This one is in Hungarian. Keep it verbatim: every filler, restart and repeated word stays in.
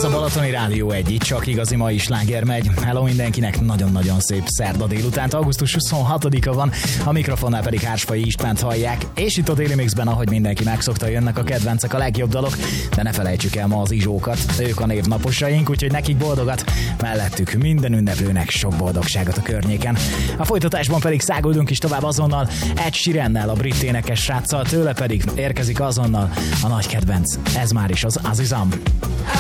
a Balatoni Rádió egy, itt csak igazi mai sláger megy. Hello mindenkinek, nagyon-nagyon szép szerda délutánt, augusztus huszonhatodika van, a mikrofonnál pedig Hársfai Istvánt hallják, és itt a Daily Mixben, ahogy mindenki megszokta, jönnek a kedvencek, a legjobb dalok, de ne felejtsük el ma az Izsókat, ők a névnaposaink, úgyhogy nekik boldogat, mellettük minden ünneplőnek sok boldogságot a környéken. A folytatásban pedig száguldunk is tovább azonnal Ed Sheerannel, a brit énekes sráccal, tőle pedig érkezik azonnal a nagy kedvenc, ez már is az Azizam.